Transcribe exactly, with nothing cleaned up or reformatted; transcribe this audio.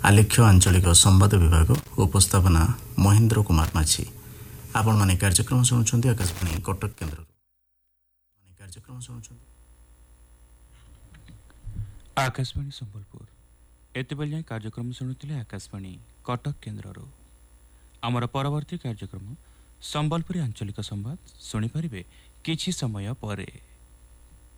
आलेख्य आंचलिक संवाद विभाग उपस्थापना महेन्द्र कुमार माझी। आपण माने कार्यक्रम शुणुछन्ति आकाशवाणी कटक केन्द्र कार्यक्रम शुणुछन्ति आकाशवाणी संबलपुर एतेबेल जाए कार्यक्रम शुणुथिले आकाशवाणी कटक केन्द्र। आमर परवर्ती कार्यक्रम संबलपुरी आंचलिक संवाद शुणी पारिबे किछि समय परे।